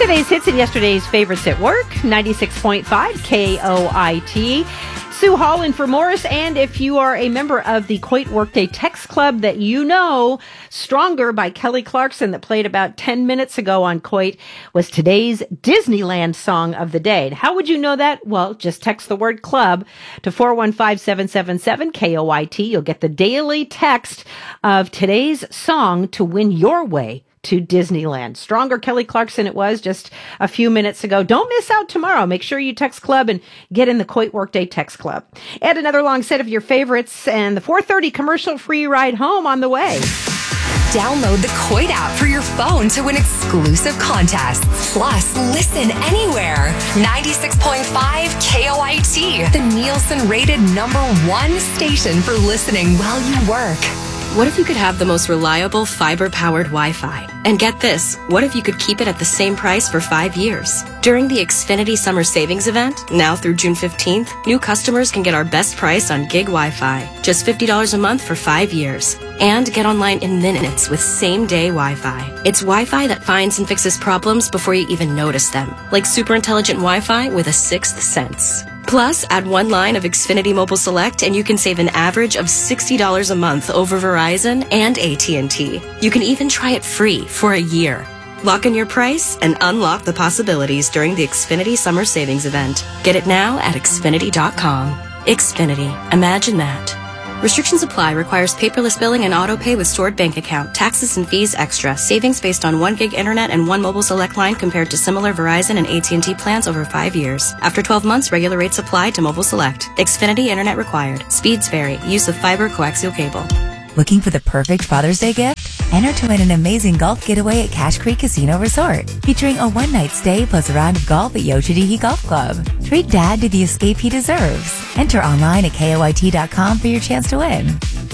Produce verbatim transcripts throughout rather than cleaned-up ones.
Today's hits and yesterday's favorites at work. ninety-six point five K O I T. Sue Hall in for Morris. And if you are a member of the Coit Workday Text Club that you know, Stronger by Kelly Clarkson that played about ten minutes ago on Coit was today's Disneyland song of the day. How would you know that? Well, just text the word club to four one five, seven seven seven, K O I T. You'll get the daily text of today's song to win your way to Disneyland. Stronger, Kelly Clarkson it was just a few minutes ago. Don't miss out tomorrow. Make sure you text club and get in the Coit Workday Text Club. Add another long set of your favorites and the four thirty commercial-free ride home on the way. Download the Coit app for your phone to win exclusive contests. Plus, listen anywhere. ninety-six point five K O I T, the Nielsen-rated number one station for listening while you work. What if you could have the most reliable fiber-powered Wi-Fi? And get this, what if you could keep it at the same price for five years? During the Xfinity Summer Savings Event, now through June fifteenth, new customers can get our best price on gig Wi-Fi, just fifty dollars a month for five years. And get online in minutes with same-day Wi-Fi. It's Wi-Fi that finds and fixes problems before you even notice them, like super intelligent Wi-Fi with a sixth sense. Plus, add one line of Xfinity Mobile Select and you can save an average of sixty dollars a month over Verizon and A T and T. You can even try it free for a year. Lock in your price and unlock the possibilities during the Xfinity Summer Savings Event. Get it now at Xfinity dot com. Xfinity. Imagine that. Restrictions apply. Requires paperless billing and auto pay with stored bank account. Taxes and fees extra. Savings based on one gig internet and one mobile select line compared to similar Verizon and A T and T plans over five years. After twelve months, regular rates apply to mobile select. Xfinity internet required. Speeds vary. Use of fiber coaxial cable. Looking for the perfect Father's Day gift? Enter to win an amazing golf getaway at Cache Creek Casino Resort, featuring a one-night stay plus a round of golf at Yoshidiki Golf Club. Treat Dad to the escape he deserves. Enter online at K O I T dot com for your chance to win.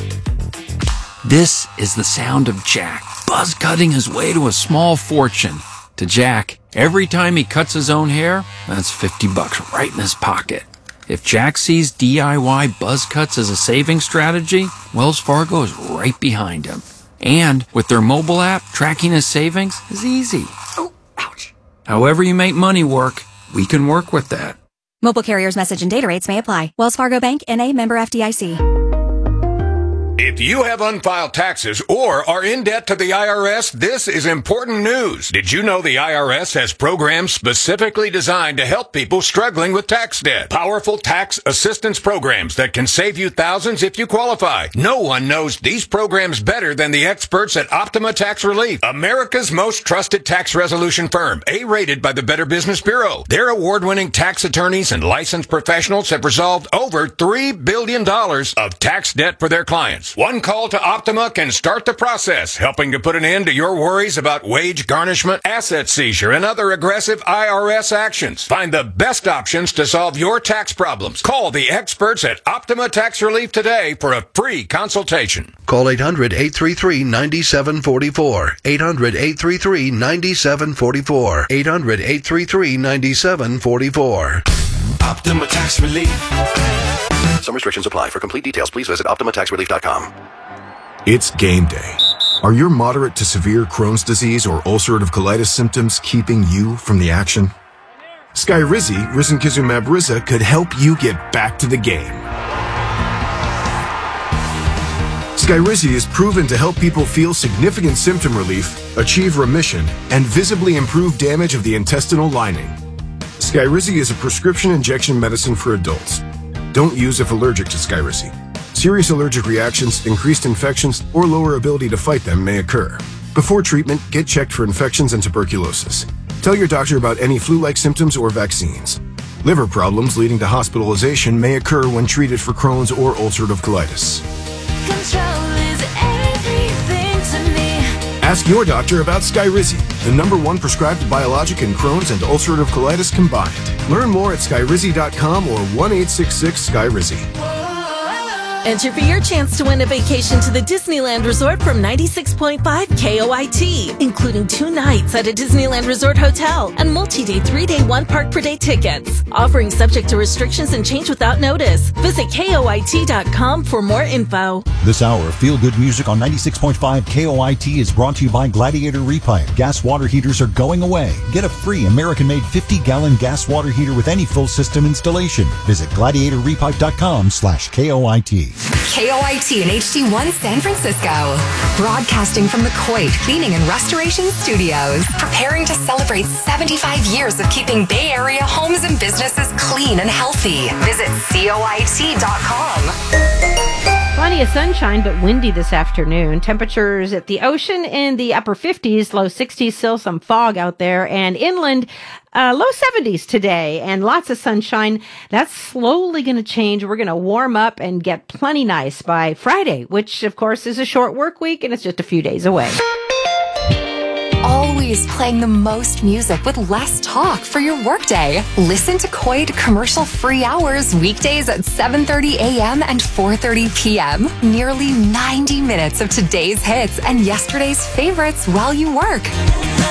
This is the sound of Jack, buzz cutting his way to a small fortune. To Jack, every time he cuts his own hair, that's fifty bucks right in his pocket. If Jack sees D I Y buzz cuts as a saving strategy, Wells Fargo is right behind him. And with their mobile app, tracking his savings is easy. Oh, ouch. However you make money work, we can work with that. Mobile carriers' message and data rates may apply. Wells Fargo Bank, N A, member F D I C. If you have unfiled taxes or are in debt to the I R S, this is important news. Did you know the I R S has programs specifically designed to help people struggling with tax debt? Powerful tax assistance programs that can save you thousands if you qualify. No one knows these programs better than the experts at Optima Tax Relief, America's most trusted tax resolution firm, A-rated by the Better Business Bureau. Their award-winning tax attorneys and licensed professionals have resolved over three billion dollars of tax debt for their clients. One call to Optima can start the process, helping to put an end to your worries about wage garnishment, asset seizure, and other aggressive I R S actions. Find the best options to solve your tax problems. Call the experts at Optima Tax Relief today for a free consultation. Call eight hundred, eight three three, nine seven four four. eight hundred, eight three three, nine seven four four. eight hundred, eight three three, nine seven four four. Optima Tax Relief. Some restrictions apply. For complete details, please visit Optima Tax Relief dot com. It's game day. Are your moderate to severe Crohn's disease or ulcerative colitis symptoms keeping you from the action? Skyrizi, risankizumab Riza, could help you get back to the game. Skyrizi is proven to help people feel significant symptom relief, achieve remission, and visibly improve damage of the intestinal lining. Skyrizi is a prescription injection medicine for adults. Don't use if allergic to Skyrizi. Serious allergic reactions, increased infections, or lower ability to fight them may occur. Before treatment, get checked for infections and tuberculosis. Tell your doctor about any flu-like symptoms or vaccines. Liver problems leading to hospitalization may occur when treated for Crohn's or ulcerative colitis. Control is everything to me. Ask your doctor about Skyrizi, the number one prescribed biologic in Crohn's and ulcerative colitis combined. Learn more at Skyrizi dot com or one eight six six Skyrizi. Enter for your chance to win a vacation to the Disneyland Resort from ninety-six point five K O I T, including two nights at a Disneyland Resort hotel and multi-day three-day one park per day tickets. Offering subject to restrictions and change without notice. Visit K O I T dot com for more info. This hour of feel-good music on ninety-six point five K O I T is brought to you by Gladiator Repipe. Gas water heaters are going away. Get a free American-made fifty-gallon gas water heater with any full system installation. Visit gladiator repipe dot com slash K O I T. K O I T and H D one San Francisco. Broadcasting from the Coit Cleaning and Restoration Studios. Preparing to celebrate seventy-five years of keeping Bay Area homes and businesses clean and healthy. Visit C O I T dot com. Plenty of sunshine, but windy this afternoon. Temperatures at the ocean in the upper fifties, low sixties, still some fog out there, and inland uh, low seventies today, and lots of sunshine. That's slowly going to change. We're going to warm up and get plenty nice by Friday, which of course is a short work week, and it's just a few days away. Always playing the most music with less talk for your workday. Listen to Coit commercial-free hours weekdays at seven thirty a.m. and four thirty p.m. Nearly ninety minutes of today's hits and yesterday's favorites while you work.